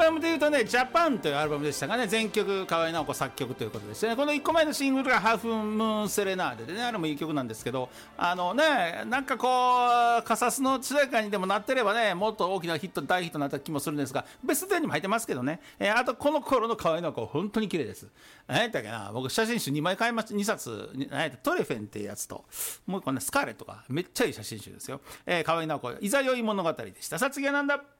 バムでいうとね、ジャパンというアルバムでしたがね、全曲河合直子作曲ということでしてね、この1個前のシングルがハーフムーンセレナーデでね、あれもいい曲なんですけど、なんかこう、カサスの主題歌にでもなってればね、もっと大きなヒット、大ヒットになった気もするんですが、ベスト10にも入ってますけどね、あとこの頃の河合直子、本当に綺麗です。何やったっけな、僕写真集2枚買いました、2冊、トレフェンっていうやつと、もう一個ね、スカーレットがめっちゃいい写真集ですよ。河合直子、いざよい物語でした。さあ次はなんだ。